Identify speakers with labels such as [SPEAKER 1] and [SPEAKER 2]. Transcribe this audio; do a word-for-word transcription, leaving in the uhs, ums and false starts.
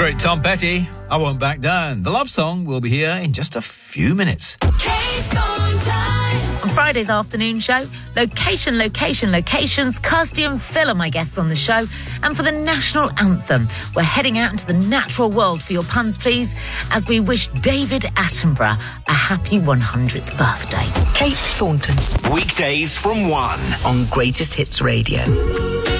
[SPEAKER 1] great Tom Petty, I Won't Back Down. The Love Song will be here in just a few minutes.
[SPEAKER 2] Kate Thornton.
[SPEAKER 3] On Friday's afternoon show, location, location, locations. Kirsty and Phil are my guests on the show. And for the national anthem, we're heading out into the natural world for your puns, please, as we wish David Attenborough a happy one hundredth birthday.
[SPEAKER 4] Kate Thornton.
[SPEAKER 5] Weekdays from one
[SPEAKER 4] on Greatest Hits Radio.